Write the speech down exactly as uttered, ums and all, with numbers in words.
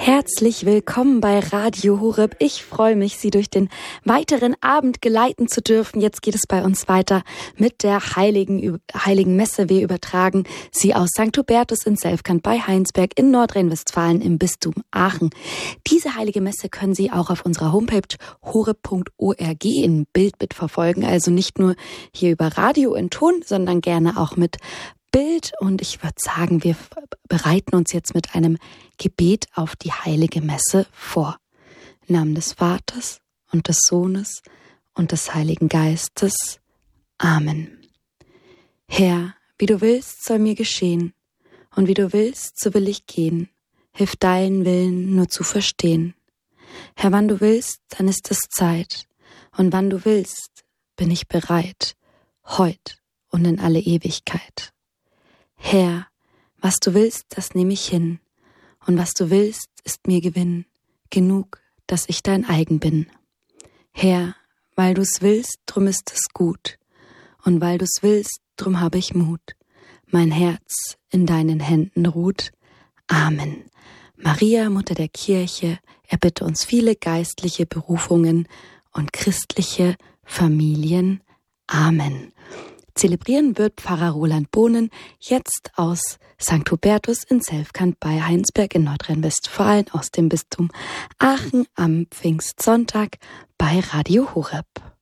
Herzlich willkommen bei Radio Horeb. Ich freue mich, Sie durch den weiteren Abend geleiten zu dürfen. Jetzt geht es bei uns weiter mit der Heiligen, Heiligen Messe. Wir übertragen sie aus Sankt Hubertus in Selfkant bei Heinsberg in Nordrhein-Westfalen im Bistum Aachen. Diese Heilige Messe können Sie auch auf unserer Homepage horeb punkt org in Bild mitverfolgen. Also nicht nur hier über Radio in Ton, sondern gerne auch mit Bild. Und ich würde sagen, wir bereiten uns jetzt mit einem Gebet auf die Heilige Messe vor. Im Namen des Vaters und des Sohnes und des Heiligen Geistes. Amen. Herr, wie du willst, soll mir geschehen, und wie du willst, so will ich gehen. Hilf deinen Willen nur zu verstehen. Herr, wann du willst, dann ist es Zeit, und wann du willst, bin ich bereit, heut und in alle Ewigkeit. Herr, was du willst, das nehme ich hin, und was du willst, ist mir Gewinn, genug, dass ich dein eigen bin. Herr, weil du's willst, drum ist es gut, und weil du's willst, drum habe ich Mut. Mein Herz in deinen Händen ruht. Amen. Maria, Mutter der Kirche, erbitte uns viele geistliche Berufungen und christliche Familien. Amen. Zelebrieren wird Pfarrer Roland Bohnen jetzt aus Sankt Hubertus in Selfkant bei Heinsberg in Nordrhein-Westfalen aus dem Bistum Aachen am Pfingstsonntag bei Radio Horeb.